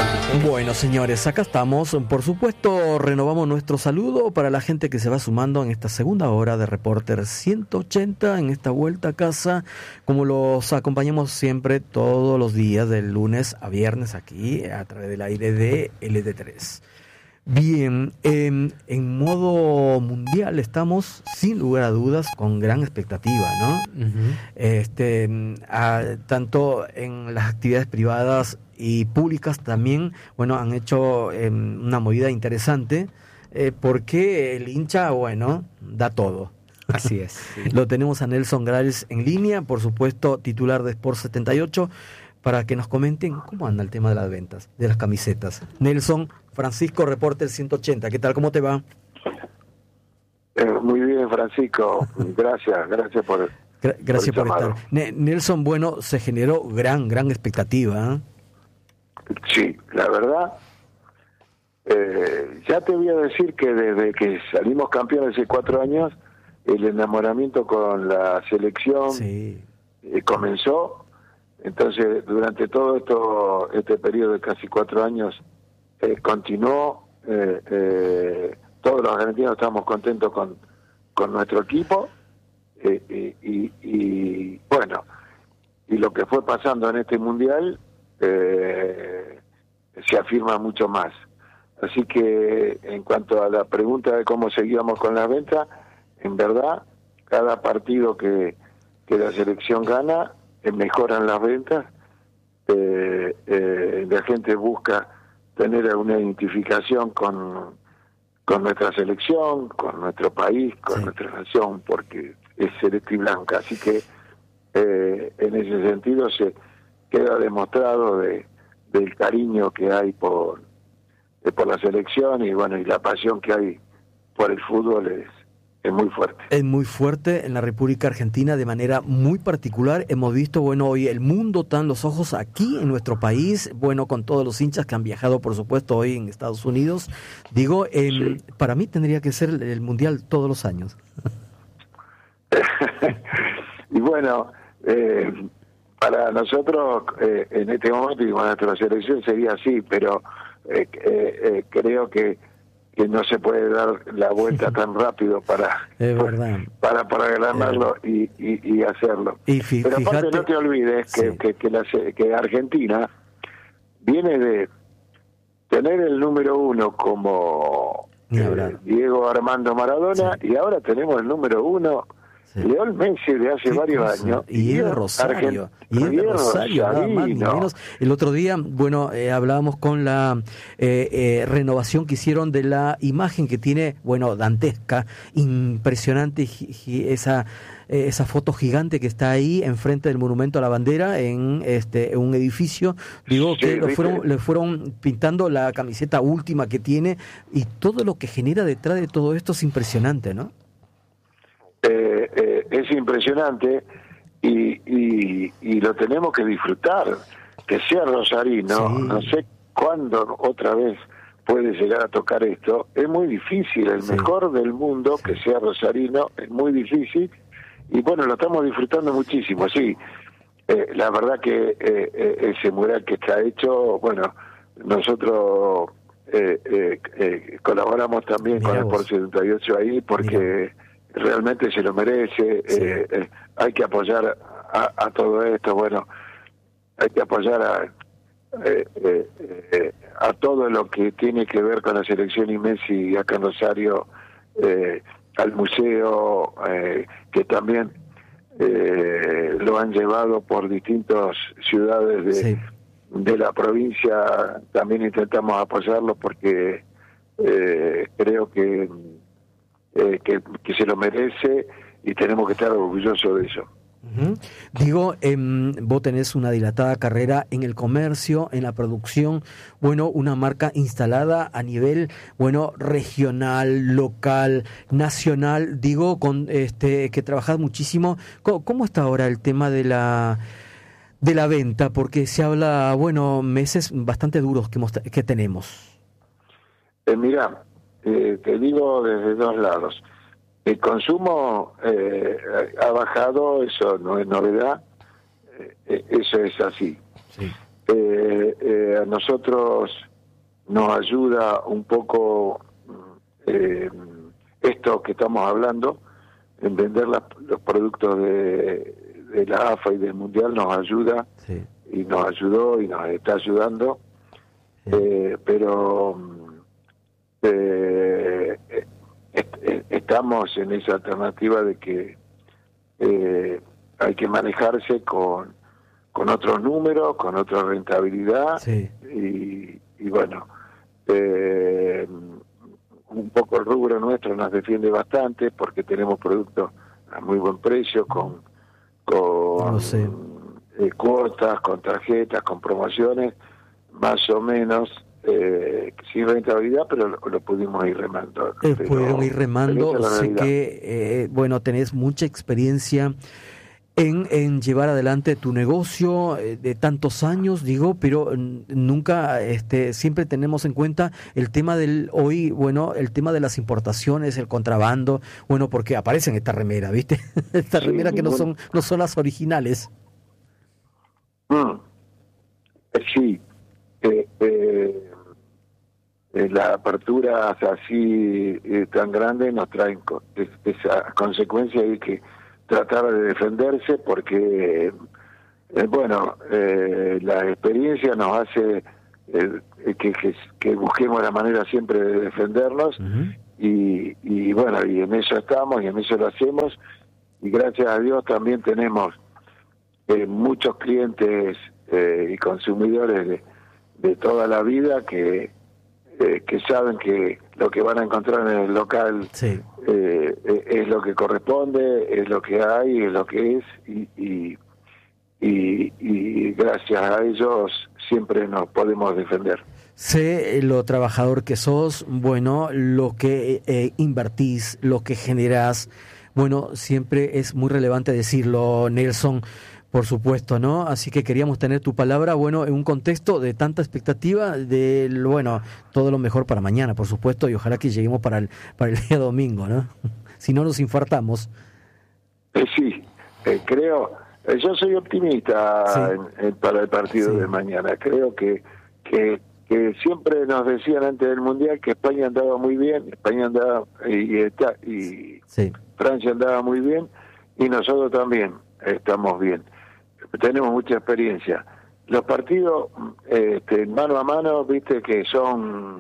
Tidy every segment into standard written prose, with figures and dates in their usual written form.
Bueno, señores, acá estamos. Por supuesto, renovamos nuestro saludo para la gente que se va sumando en esta segunda hora de Reporter 180, en esta vuelta a casa, como los acompañamos siempre todos los días, de lunes a viernes, aquí a través del aire de LD3. Bien, en modo mundial estamos, sin lugar a dudas, con gran expectativa, ¿no? Tanto en las actividades privadas y públicas también, bueno, han hecho una movida interesante, porque el hincha, bueno, da todo. Así es. Sí. Lo tenemos a Nelson Grales en línea, por supuesto, titular de Sport 78, para que nos comenten cómo anda el tema de las ventas, de las camisetas. Nelson, Francisco, Reporter 180, ¿qué tal? ¿Cómo te va? Muy bien, Francisco. Gracias por gracias por estar. Nelson, bueno, se generó gran expectativa, ¿eh? Sí, la verdad, ya te voy a decir que desde que salimos campeones hace 4 años, el enamoramiento con la selección comenzó. Entonces, durante todo este periodo de casi 4 años, continuó. Todos los argentinos estamos contentos con nuestro equipo. Y bueno, y lo que fue pasando en este mundial se afirma mucho más. Así que, en cuanto a la pregunta de cómo seguíamos con las ventas, en verdad, cada partido que la selección gana, mejoran las ventas. La gente busca tener una identificación con nuestra selección, con nuestro país, con nuestra nación, porque es celeste y blanca. Así que en ese sentido se queda demostrado del cariño que hay por la selección, y bueno, y la pasión que hay por el fútbol es muy fuerte. Es muy fuerte en la República Argentina de manera muy particular. Hemos visto, bueno, hoy el mundo están los ojos aquí en nuestro país, bueno, con todos los hinchas que han viajado, por supuesto, hoy en Estados Unidos. Digo, para mí tendría que ser el Mundial todos los años. Y bueno, para nosotros en este momento y con nuestra selección sería así, pero creo que no se puede dar la vuelta tan rápido para ganarlo y hacerlo. Pero aparte, no te olvides que Argentina viene de tener el número 1 como Diego Armando Maradona, y ahora tenemos el número 1 Lionel Messi de hace varios años. Y es Rosario. Nada más ni menos. El otro día, bueno, hablábamos con la renovación que hicieron de la imagen que tiene, bueno, dantesca, impresionante, esa foto gigante que está ahí enfrente del Monumento a la Bandera en un edificio. Digo, que le fueron pintando la camiseta última que tiene, y todo lo que genera detrás de todo esto es impresionante, ¿no? Es impresionante, y lo tenemos que disfrutar, que sea rosarino. No sé cuándo otra vez puede llegar a tocar esto. Es muy difícil, el mejor del mundo que sea rosarino, es muy difícil, y bueno, lo estamos disfrutando muchísimo. La verdad que ese mural que está hecho, bueno, nosotros colaboramos también con el Sport 78 ahí, porque realmente se lo merece. Hay que apoyar a todo esto. Bueno, hay que apoyar a todo lo que tiene que ver con la selección y Messi acá en Rosario, al museo, que también lo han llevado por distintas ciudades de la provincia. También intentamos apoyarlo porque creo que se lo merece, y tenemos que estar orgullosos de eso. Digo, vos tenés una dilatada carrera en el comercio, en la producción, bueno, una marca instalada a nivel, bueno, regional, local, nacional, digo, con que trabajás muchísimo. ¿Cómo está ahora el tema de la venta? Porque se habla, bueno, meses bastante duros que tenemos. Mira, te digo desde dos lados. El consumo ha bajado, eso no es novedad, eso es así. a nosotros nos ayuda un poco esto que estamos hablando, en vender los productos de la AFA y del Mundial, nos ayuda, sí. Y nos ayudó y nos está ayudando, sí. Pero estamos en esa alternativa de que hay que manejarse con otros números, con otra rentabilidad, sí. y bueno, un poco el rubro nuestro nos defiende bastante porque tenemos productos a muy buen precio, con cuotas, con tarjetas, con promociones, más o menos sin rentabilidad, pero lo pudimos ir remando. Pudieron ir remando, sé que, tenés mucha experiencia en llevar adelante tu negocio de tantos años, pero nunca, siempre tenemos en cuenta el tema el tema de las importaciones, el contrabando, porque aparecen esta remera, ¿viste? Esta remera que no son las originales. Sí, la apertura así tan grande nos traen esa consecuencia de que tratar de defenderse, porque la experiencia nos hace que busquemos la manera siempre de defendernos. Uh-huh. y en eso estamos y en eso lo hacemos, y gracias a Dios también tenemos muchos clientes y consumidores de toda la vida que saben que lo que van a encontrar en el local, sí. Es lo que corresponde, es lo que hay, es lo que es, y gracias a ellos siempre nos podemos defender. Sé lo trabajador que sos, lo que invertís, lo que generás, siempre es muy relevante decirlo, Nelson, por supuesto, ¿no? Así que queríamos tener tu palabra, en un contexto de tanta expectativa, todo lo mejor para mañana, por supuesto, y ojalá que lleguemos para el día domingo, ¿no? Si no nos infartamos. Sí, creo, yo soy optimista, sí. Para el partido, sí. De mañana. Creo que siempre nos decían antes del Mundial que España andaba muy bien, y sí. Francia andaba muy bien, y nosotros también estamos bien. Tenemos mucha experiencia. Los partidos mano a mano, viste que son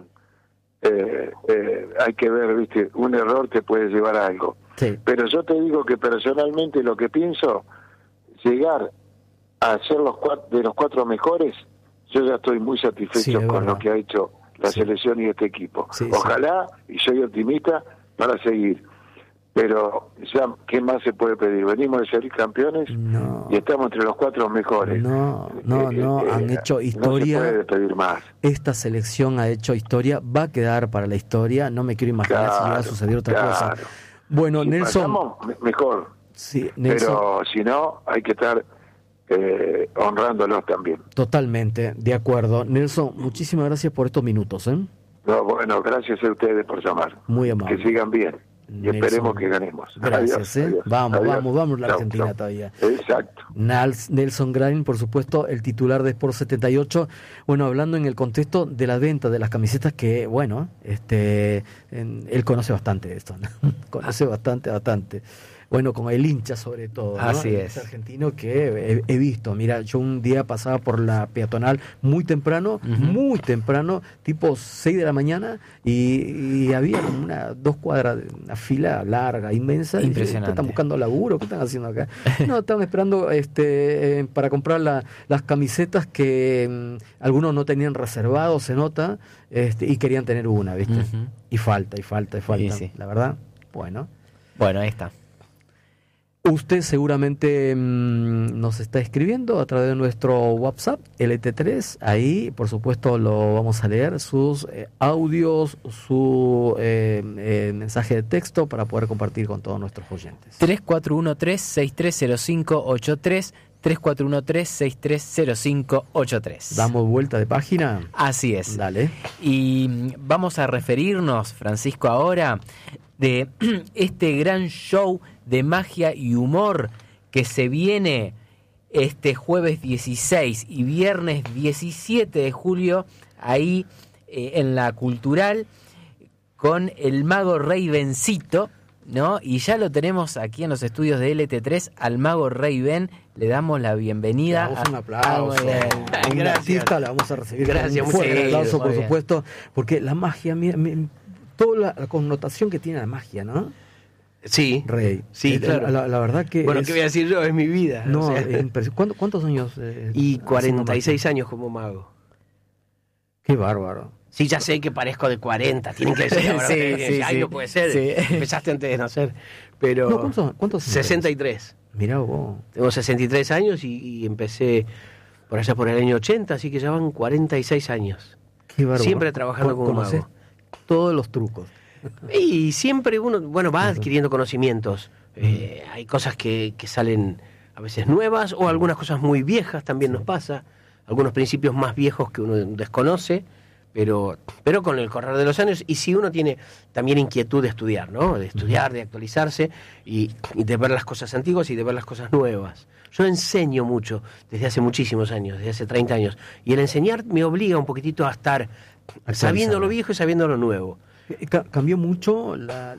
hay que ver, viste, un error te puede llevar a algo. Sí. Pero yo te digo que personalmente lo que pienso, llegar a ser de los 4 mejores, yo ya estoy muy satisfecho, sí, con lo que ha hecho la, sí. Selección y este equipo. Sí, ojalá, sí. Y soy optimista para seguir. Pero ya, ¿qué más se puede pedir? Venimos de ser campeones, y estamos entre los 4 mejores. Han hecho historia. No se puede pedir más. Esta selección ha hecho historia, va a quedar para la historia. No me quiero imaginar si va a suceder otra cosa. Bueno, si Nelson, mejor. Sí, Nelson, pero si no, hay que estar honrándolos también. Totalmente, de acuerdo. Nelson, muchísimas gracias por estos minutos. No, gracias a ustedes por llamar. Muy amable. Que sigan bien. Y Nelson, esperemos que ganemos. Gracias, adiós. Vamos la Argentina chau. Todavía. Exacto. Nelson Grain, por supuesto, el titular de Sport 78. Hablando en el contexto de la venta de las camisetas, que él conoce bastante de esto, ¿no? Conoce bastante. Con el hincha sobre todo, ¿no? Así es. Argentino que he visto. Mira, yo un día pasaba por la peatonal muy temprano, tipo 6 de la mañana, y había como 2 cuadras, una fila larga, inmensa. Impresionante. ¿Están buscando laburo? ¿Qué están haciendo acá? No, estaban esperando para comprar las camisetas que algunos no tenían reservado, se nota, y querían tener una, ¿viste? Uh-huh. Y falta. Sí. La verdad, Bueno, ahí está. Usted seguramente nos está escribiendo a través de nuestro WhatsApp, LT3. Ahí, por supuesto, lo vamos a leer, sus audios, su mensaje de texto para poder compartir con todos nuestros oyentes. 3413-630583, 3413-630583. ¿Damos vuelta de página? Así es. Dale. Y vamos a referirnos, Francisco, ahora de este gran show de magia y humor que se viene este jueves 16 y viernes 17 de julio, ahí en la Cultural, con el mago Ravencito, ¿no? Y ya lo tenemos aquí en los estudios de LT3 al mago Raven. Le damos la bienvenida. Le damos un aplauso. Un artista la vamos a recibir. Gracias, un fuerte aplauso, por bien. supuesto, porque la magia, toda la connotación que tiene la magia, ¿no? Sí, Rey. Sí, claro. La verdad que bueno, ¿qué voy a decir yo? Es mi vida. No, o sea, ¿Cuántos años? y 46 años como mago. Qué bárbaro. Sí, ya sé que parezco de 40, tienen que decir ahora. Ay, no puede ser, empezaste antes de nacer. Pero No, ¿cuántos 63. Mirá vos. Tengo 63 años y empecé por allá por el año 80, así que ya van 46 años. Qué bárbaro. Siempre trabajando como mago. Todos los trucos. Y siempre uno, va adquiriendo conocimientos. Hay cosas que salen a veces nuevas o algunas cosas muy viejas también nos pasa. Algunos principios más viejos que uno desconoce, pero con el correr de los años. Y si uno tiene también inquietud de estudiar, ¿no? De estudiar, de actualizarse y de ver las cosas antiguas y de ver las cosas nuevas. Yo enseño mucho desde hace muchísimos años, desde hace 30 años. Y el enseñar me obliga un poquitito a estar sabiendo lo viejo y sabiendo lo nuevo. Cambió mucho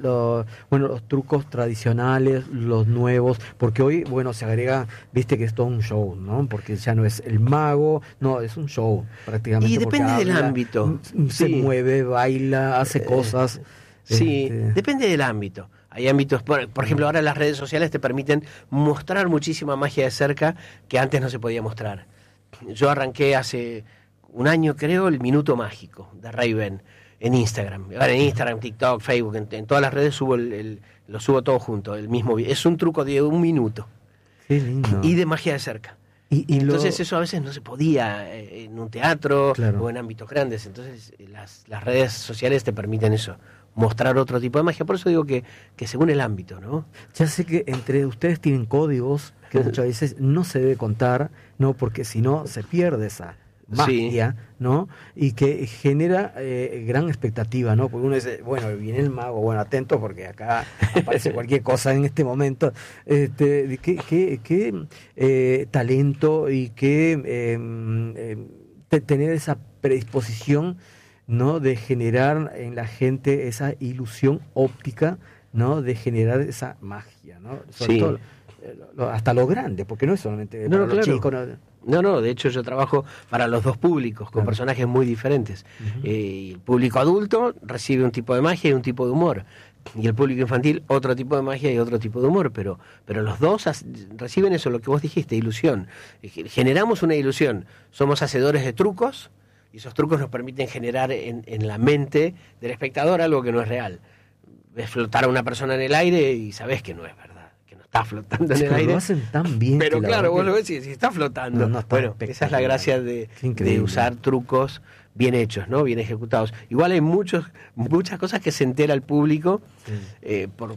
los trucos tradicionales, los nuevos, porque hoy, se agrega, viste que es todo un show, ¿no? Porque ya no es el mago, no, es un show prácticamente. Y depende del ámbito. Se mueve, baila, hace cosas. Sí, depende del ámbito. Hay ámbitos, por ejemplo, ahora las redes sociales te permiten mostrar muchísima magia de cerca que antes no se podía mostrar. Yo arranqué hace un año, creo, el Minuto Mágico de Raven. En Instagram, TikTok, Facebook, en todas las redes lo subo todo junto, el mismo. Es un truco de 1 minuto. Qué lindo. Y de magia de cerca. Entonces eso a veces no se podía en un teatro o en ámbitos grandes. Entonces las redes sociales te permiten eso, mostrar otro tipo de magia. Por eso digo que según el ámbito, ¿no? Ya sé que entre ustedes tienen códigos que muchas veces no se debe contar, ¿no? Porque si no se pierde esa magia, ¿no? Y que genera gran expectativa, ¿no? Porque uno dice, viene el mago, atento porque acá aparece cualquier cosa en este momento. Qué talento y qué tener esa predisposición, ¿no? De generar en la gente esa ilusión óptica, ¿no? De generar esa magia, ¿no? Sobre todo hasta lo grande, porque no es solamente para los chicos. No, de hecho yo trabajo para los dos públicos, con personajes muy diferentes. El público adulto recibe un tipo de magia y un tipo de humor, y el público infantil otro tipo de magia y otro tipo de humor, pero los dos reciben eso, lo que vos dijiste, ilusión. Generamos una ilusión, somos hacedores de trucos, y esos trucos nos permiten generar en la mente del espectador algo que no es real. Ves flotar a una persona en el aire y sabés que no es verdad. Está flotando en el aire. Lo hacen tan bien. Pero claro, vos lo ves y está flotando. Esa es la gracia de usar trucos bien hechos, ¿no? Bien ejecutados. Igual hay muchas cosas que se entera el público por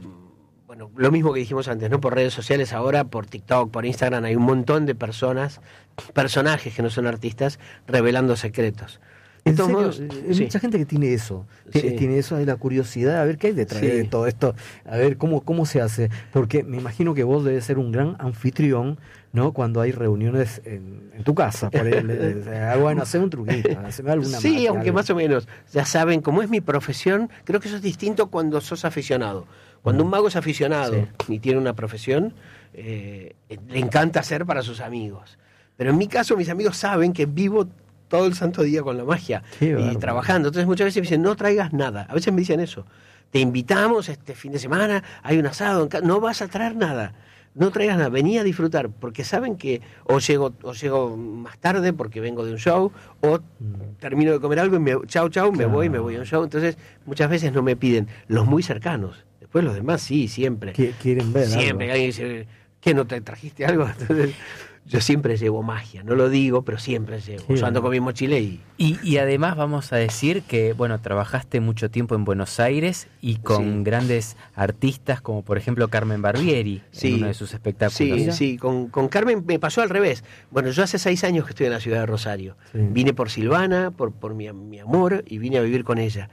lo mismo que dijimos antes, ¿no? Por redes sociales ahora, por TikTok, por Instagram, hay un montón de personajes que no son artistas, revelando secretos. Hay mucha gente que tiene eso, tiene eso de la curiosidad, a ver qué hay detrás de todo esto, a ver cómo se hace, porque me imagino que vos debes ser un gran anfitrión, ¿no? Cuando hay reuniones en tu casa, por hacer un truquito, hacerme alguna magia, aunque algo. Más o menos, ya saben, como es mi profesión, creo que eso es distinto cuando sos aficionado. Cuando un mago es aficionado y tiene una profesión, le encanta hacer para sus amigos. Pero en mi caso, mis amigos saben que vivo todo el santo día con la magia y trabajando. Entonces muchas veces me dicen, no traigas nada. A veces me dicen eso. Te invitamos este fin de semana, hay un asado, no vas a traer nada. No traigas nada, vení a disfrutar, porque saben que o llego más tarde porque vengo de un show, o termino de comer algo y me voy a un show. Entonces muchas veces no me piden los muy cercanos. Después los demás sí, siempre. Quieren ver siempre. Algo. Alguien dice, ¿qué, no te trajiste algo? Entonces, yo siempre llevo magia, no lo digo, pero siempre llevo. Yo ando con mi mochila y además vamos a decir que, trabajaste mucho tiempo en Buenos Aires y con grandes artistas como por ejemplo Carmen Barbieri en uno de sus espectáculos. Sí, con Carmen me pasó al revés. Yo hace 6 años que estoy en la ciudad de Rosario. Vine por Silvana, por mi amor, y vine a vivir con ella.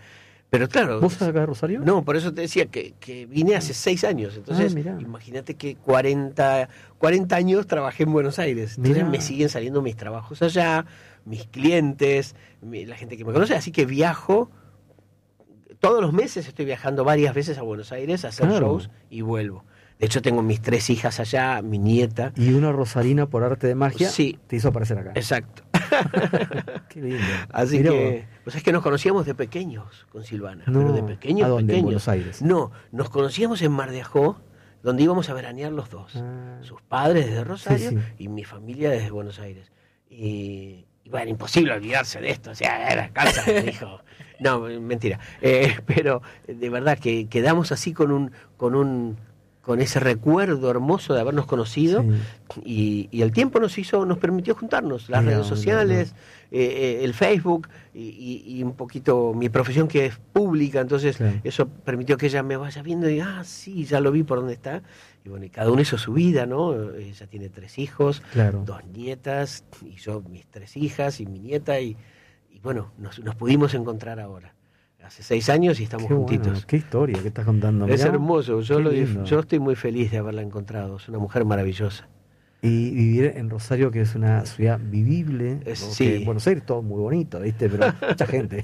Pero claro... ¿Vos sos acá de Rosario? No, por eso te decía que vine hace 6 años. Entonces, imagínate que 40 años trabajé en Buenos Aires. Entonces me siguen saliendo mis trabajos allá, mis clientes, la gente que me conoce. Así que viajo, todos los meses estoy viajando varias veces a Buenos Aires a hacer shows y vuelvo. De hecho, tengo mis 3 hijas allá, mi nieta. Y una rosarina por arte de magia sí, te hizo aparecer acá. Exacto. Qué lindo. Así que, pues es que nos conocíamos de pequeños con Silvana. No. Pero de pequeños, ¿A dónde? pequeños. ¿En Buenos Aires? No, nos conocíamos en Mar de Ajó, donde íbamos a veranear los dos. Sus padres desde Rosario y mi familia desde Buenos Aires. Y bueno, imposible olvidarse de esto. O sea, era casa, me dijo. No, mentira. Pero de verdad que quedamos así con ese recuerdo hermoso de habernos conocido y el tiempo nos permitió juntarnos, las redes sociales, el Facebook y un poquito mi profesión que es pública, entonces eso permitió que ella me vaya viendo y sí, ya lo vi por dónde está. Y bueno, y cada uno hizo su vida, ¿no? Ella tiene 3 hijos, 2 nietas, y yo mis 3 hijas y mi nieta, y bueno, nos pudimos encontrar ahora. Hace 6 años y estamos juntitos. Bueno, qué historia que estás contando. Es hermoso, yo estoy muy feliz de haberla encontrado, es una mujer maravillosa. Y vivir en Rosario, que es una ciudad vivible, sí. Buenos Aires todo muy bonito, ¿viste? Pero mucha gente.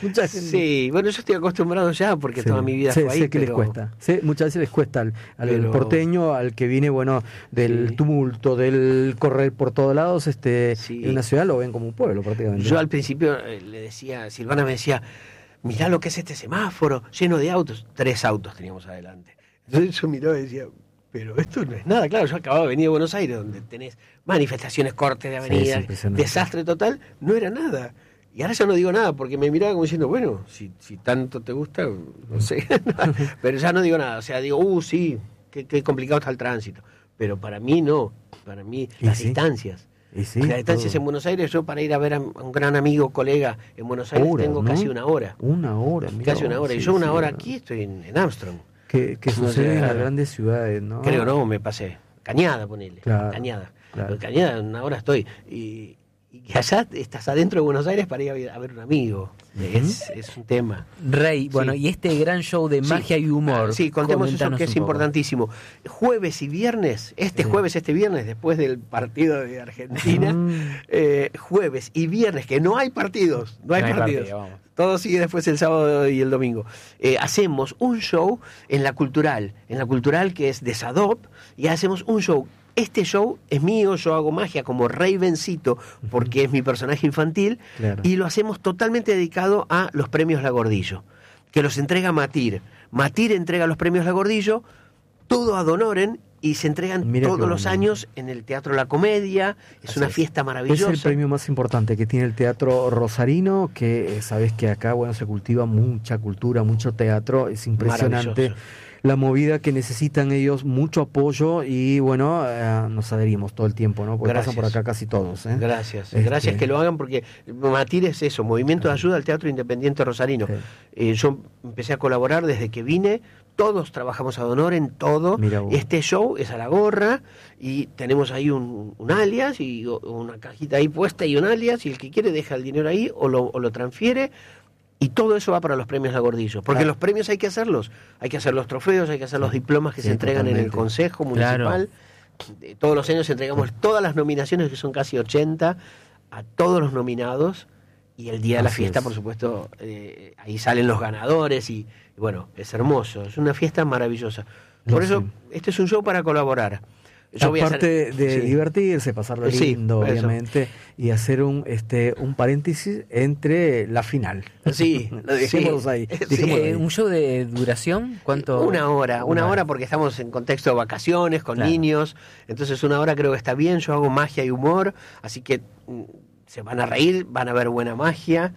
Sí, bueno, yo estoy acostumbrado ya porque toda mi vida fue ahí. Sé que les cuesta. Muchas veces les cuesta al porteño, al que viene, del tumulto, del correr por todos lados, en una ciudad lo ven como un pueblo prácticamente. Yo al principio le decía, Silvana me decía, mirá lo que es este semáforo, lleno de autos. 3 autos teníamos adelante. Entonces yo miraba y decía, pero esto no es nada. Claro, yo acababa de venir de Buenos Aires, donde tenés manifestaciones, cortes de avenida, desastre total, no era nada. Y ahora ya no digo nada, porque me miraba como diciendo, bueno, si tanto te gusta, no sé. Pero ya no digo nada, o sea, digo, sí, qué complicado está el tránsito. Pero para mí no, para mí las distancias. Las distancias en Buenos Aires, yo para ir a ver a un gran amigo, colega en Buenos Aires, tengo casi una hora. Una hora, casi una hora. Y yo una hora aquí estoy en Armstrong. Que sucede en las grandes ciudades, ¿no? Creo no, me pasé. Cañada, ponele. Claro, Cañada. Claro. Cañada, una hora estoy. Y allá estás adentro de Buenos Aires para ir a ver un amigo. Es un tema. Rey, bueno, y este gran show de magia y humor. Sí, contemos eso que es importantísimo. Jueves y viernes, este viernes, después del partido de Argentina, jueves y viernes, que no hay partidos, no hay partidos. Todo sigue después el sábado y el domingo. Hacemos un show en la cultural que es de Sadop, y hacemos un show. Este show es mío, yo hago magia como Ravencito, porque es mi personaje infantil, y lo hacemos totalmente dedicado a los premios Lagordillo, que los entrega Matir. Matir entrega los premios Lagordillo, todo ad honorem, y se entregan todos los años en el Teatro La Comedia. Es una fiesta maravillosa. Es el premio más importante que tiene el teatro rosarino, que sabes que acá se cultiva mucha cultura, mucho teatro, es impresionante la movida que necesitan ellos, mucho apoyo, y nos adherimos todo el tiempo, ¿no? Porque pasan por acá casi todos. Gracias que lo hagan, porque Matir es eso, Movimiento de Ayuda al Teatro Independiente Rosarino. Yo empecé a colaborar desde que vine, todos trabajamos ad honorem en todo. Este show es a la gorra, y tenemos ahí un alias, y una cajita ahí puesta y un alias, y el que quiere deja el dinero ahí o lo transfiere. Y todo eso va para los premios Lagordillo, porque los premios hay que hacer los trofeos, hay que hacer los diplomas que se entregan en el Consejo Municipal. Todos los años entregamos todas las nominaciones, que son casi 80, a todos los nominados, y el día de la fiesta, por supuesto, ahí salen los ganadores, y bueno, es hermoso, es una fiesta maravillosa. Por eso, este es un show para colaborar. Aparte de divertirse, pasarlo lindo, obviamente, y hacer un paréntesis entre la final. Sí, lo dejemos ahí. ¿Un show de duración? ¿Cuánto? Una hora, porque estamos en contexto de vacaciones, con niños, entonces una hora creo que está bien. Yo hago magia y humor, así que se van a reír, van a ver buena magia.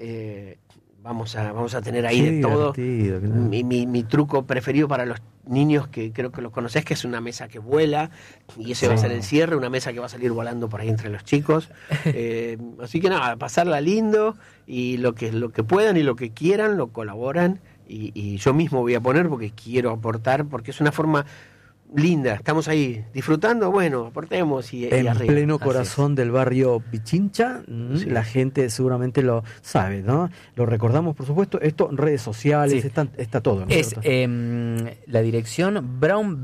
Vamos a tener ahí de todo. Claro. Mi truco preferido para los niños, que creo que los conocés, que es una mesa que vuela, y ese va a ser el cierre, una mesa que va a salir volando por ahí entre los chicos. Así que nada, pasarla lindo, y lo que puedan y lo que quieran lo colaboran, y yo mismo voy a poner porque quiero aportar, porque es una forma linda, estamos ahí disfrutando, bueno, aportemos y en arriba. pleno corazón del barrio Pichincha, Sí. la gente seguramente lo sabe, ¿no? Lo recordamos, por supuesto, esto en redes sociales, Sí. está todo, ¿no? Es la dirección Brown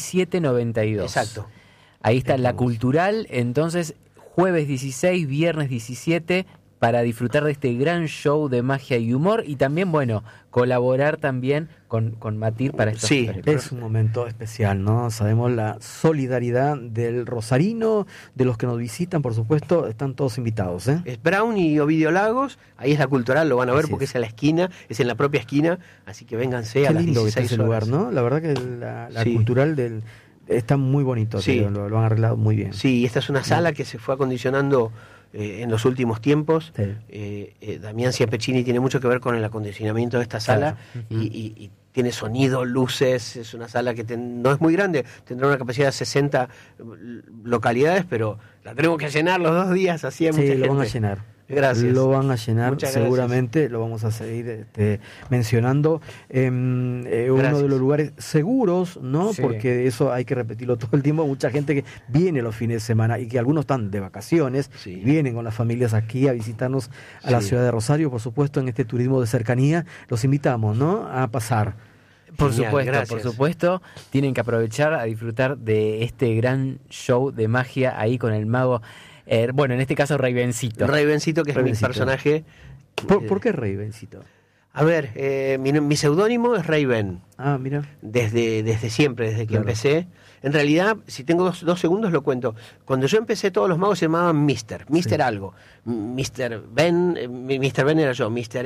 2792. Exacto. Ahí está la Estamos. cultural, entonces jueves 16, viernes 17, para disfrutar de este gran show de magia y humor y también, bueno, colaborar también con Matir para estos Sí, premios. Es un momento especial, ¿no? Sabemos la solidaridad del rosarino, de los que nos visitan, por supuesto, están todos invitados, ¿eh? Es Brown y Ovidio Lagos, ahí es la cultural, lo van a ver Así porque es. es en la esquina, es en la propia esquina, así que vénganse a Qué las lindo que está 16 ese lugar, horas. ¿no? La verdad que la Sí. cultural está muy bonito, Sí. lo han arreglado muy bien. Sí, esta es una sala que se fue acondicionando en los últimos tiempos. Sí. Damián Ciampecini tiene mucho que ver con el acondicionamiento de esta sala y tiene sonido, luces, es una sala que no es muy grande, tendrá una capacidad de 60 localidades, pero la tenemos que llenar los 2 días, así hay Sí, mucha lo van a gente. llenar. Gracias. Lo van a llenar, Muchas gracias. seguramente, lo vamos a seguir mencionando. Uno de los lugares seguros, ¿no? Sí. Porque eso hay que repetirlo todo el tiempo. Mucha gente que viene los fines de semana y que algunos están de vacaciones, Sí. y vienen con las familias aquí a visitarnos a la Sí. ciudad de Rosario, por supuesto, en este turismo de cercanía. Los invitamos, ¿no? A pasar. Por Genial, supuesto, gracias. por supuesto, tienen que aprovechar a disfrutar de este gran show de magia ahí con el mago, bueno, en este caso Ravencito. Ravencito, que es Ravencito. mi personaje. ¿Por qué Ravencito? A ver, mi seudónimo es Raven. Ah, mira. Desde siempre, desde que Claro. empecé. En realidad, si tengo dos segundos lo cuento. Cuando yo empecé, todos los magos se llamaban Mister Sí. algo. Mr. Ben, Mr. Ben era yo, Mr.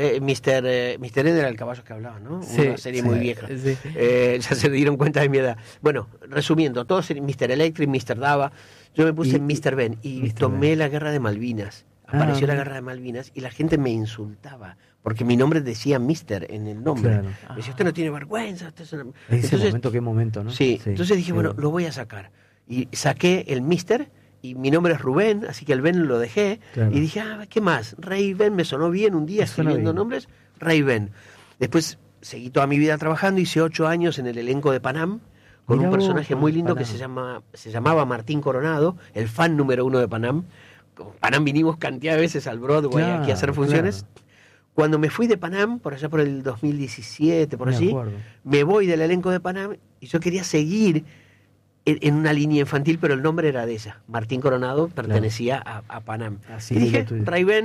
Ed era el caballo que hablaba, ¿no? Sí, Una serie sí, muy vieja. sí. Ya se dieron cuenta de mi edad. Bueno, resumiendo, todos eran Mr. Electric, Mr. Dava. Yo me puse Y- Mr. Ben y Mr. tomé Ben. la guerra de Malvinas. Apareció la mira. guerra de Malvinas y la gente me insultaba. Porque mi nombre decía Mister en el nombre. Claro. Me decía, usted no tiene vergüenza. Usted es una-". Ese momento, qué momento, ¿no? Sí, entonces dije, bueno, sí. lo voy a sacar. Y saqué el Mister, y mi nombre es Rubén, así que el Ben lo dejé. Claro. Y dije, ¿qué más? Raven, me sonó bien un día Me suena escribiendo bien. nombres, Raven. Después seguí toda mi vida trabajando, hice 8 años en el elenco de Panam, con Mirá un personaje vos, muy lindo Panam. que se llamaba Martín Coronado, el fan número 1 de Panam. Con Panam vinimos cantidad de veces al Broadway aquí a hacer Claro, funciones. claro. Cuando me fui de Panam, por allá por el 2017, por Me allí, acuerdo. me voy del elenco de Panam y yo quería seguir en una línea infantil, pero el nombre era de ella. Martín Coronado pertenecía a Panam. Así y es dije, lo tuyo.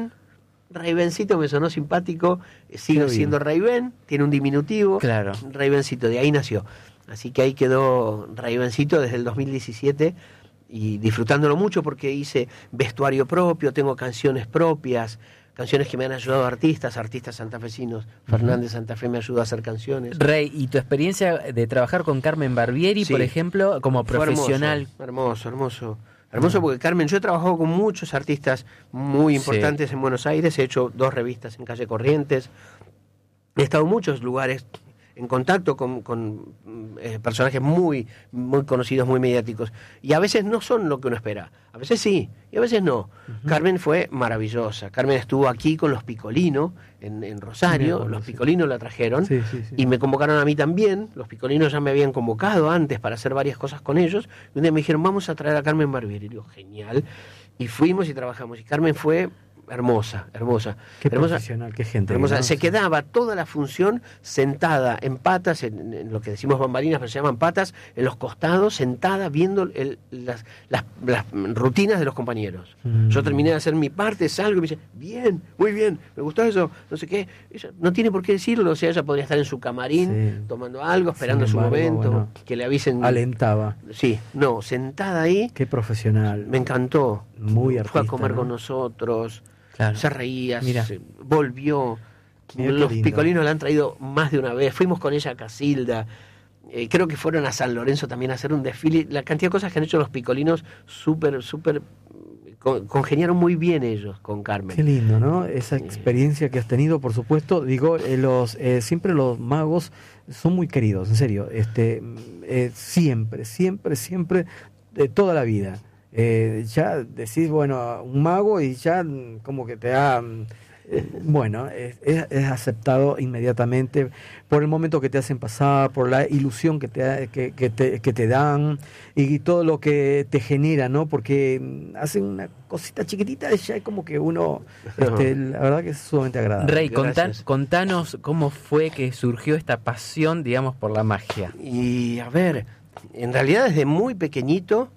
Ravencito me sonó simpático, Qué sigo bien. siendo Raven, tiene un diminutivo. Claro. Ravencito, de ahí nació. Así que ahí quedó Ravencito desde el 2017 y disfrutándolo mucho porque hice vestuario propio, tengo canciones propias, canciones que me han ayudado artistas santafesinos. Fernández Santa Fe me ayudó a hacer canciones. Rey, ¿y tu experiencia de trabajar con Carmen Barbieri, Sí. por ejemplo, como Fue profesional? hermoso, porque Carmen, yo he trabajado con muchos artistas muy importantes en Buenos Aires, he hecho 2 revistas en Calle Corrientes, he estado en muchos lugares en contacto con personajes muy conocidos, muy mediáticos, y a veces no son lo que uno espera, a veces sí, y a veces no. Carmen fue maravillosa, Carmen estuvo aquí con los Picolino en Rosario, Mira, los sí. Picolino la trajeron, Sí, sí, sí. y me convocaron a mí también. Los Picolinos ya me habían convocado antes para hacer varias cosas con ellos. Y un día me dijeron, vamos a traer a Carmen Barbieri. Y digo, genial. Y fuimos y trabajamos. Y Carmen fue hermosa. Qué profesional, qué gente. Hermosa. ¿no? Se quedaba toda la función sentada en patas, en lo que decimos bambalinas, pero se llaman patas, en los costados, sentada viendo las rutinas de los compañeros. Yo terminé de hacer mi parte, salgo y me dice, bien, muy bien, me gustó eso, no sé qué. Ella no tiene por qué decirlo, o sea, ella podría estar en su camarín, Sí. tomando algo, esperando Sin embargo, su momento, bueno, que le avisen. Alentaba. Sí, no, sentada ahí, Qué profesional. me encantó. Muy Fue artista, a comer ¿no? con nosotros. Claro. Se reía, Mira. volvió. Mira qué Los lindo. Picolinos la han traído más de una vez. Fuimos con ella a Casilda. Creo que fueron a San Lorenzo también a hacer un desfile. La cantidad de cosas que han hecho los Picolinos, súper. Congeniaron muy bien ellos con Carmen. Qué lindo, ¿no? Esa experiencia que has tenido, por supuesto. Digo, siempre los magos son muy queridos, en serio. Siempre, de toda la vida. Ya decís, bueno, un mago y ya como que te da bueno, es aceptado inmediatamente por el momento que te hacen pasar, por la ilusión que te dan y todo lo que te genera, ¿no? Porque hacen una cosita chiquitita y ya es como que uno, la verdad que es sumamente agradable. Rey, contanos cómo fue que surgió esta pasión, digamos, por la magia. Y a ver, en realidad desde muy pequeñito,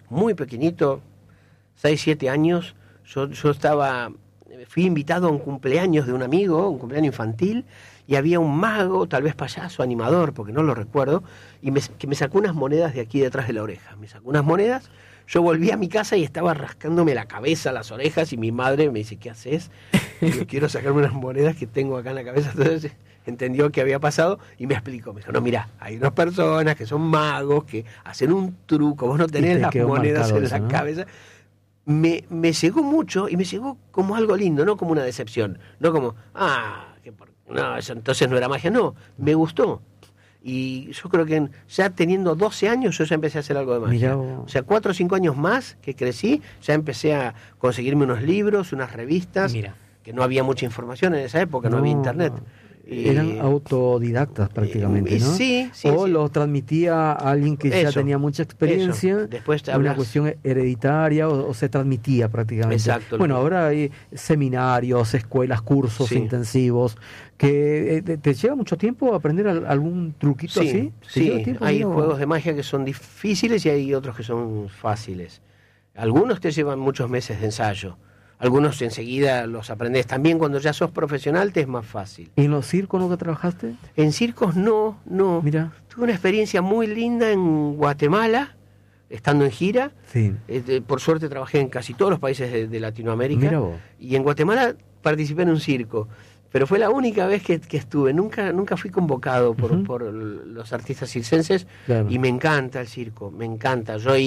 6, 7 años, yo fui invitado a un cumpleaños de un amigo, un cumpleaños infantil, y había un mago, tal vez payaso, animador, porque no lo recuerdo, y que me sacó unas monedas de aquí detrás de la oreja. Me sacó unas monedas, yo volví a mi casa y estaba rascándome la cabeza, las orejas, y mi madre me dice, ¿qué haces? Y yo quiero sacarme unas monedas que tengo acá en la cabeza. Entonces entendió qué había pasado y me explicó. Me dijo, no, mira, hay unas personas que son magos, que hacen un truco, vos no tenés las monedas en la cabeza. Me llegó mucho y me llegó como algo lindo, no como una decepción, no como, no, eso entonces no era magia, no, me gustó. Y yo creo que ya teniendo 12 años yo ya empecé a hacer algo de magia. O sea, 4 o 5 años más que crecí, ya empecé a conseguirme unos libros, unas revistas, que no había mucha información en esa época, no había internet. Eran autodidactas prácticamente, ¿no? Sí. Lo transmitía a alguien que ya tenía mucha experiencia. Después una cuestión hereditaria o se transmitía prácticamente. Exacto. Bueno, ahora hay seminarios, escuelas, cursos intensivos que te lleva mucho tiempo aprender algún truquito así. Sí, hay juegos de magia que son difíciles y hay otros que son fáciles. Algunos te llevan muchos meses de ensayo. Algunos enseguida los aprendes. También cuando ya sos profesional te es más fácil. ¿Y en los circos nunca trabajaste? En circos no. Mira. Tuve una experiencia muy linda en Guatemala, estando en gira. Sí. Por suerte trabajé en casi todos los países de Latinoamérica. Mira vos. Y en Guatemala participé en un circo. Pero fue la única vez que estuve. Nunca fui convocado por los artistas circenses. Claro. Y me encanta el circo, me encanta. Yo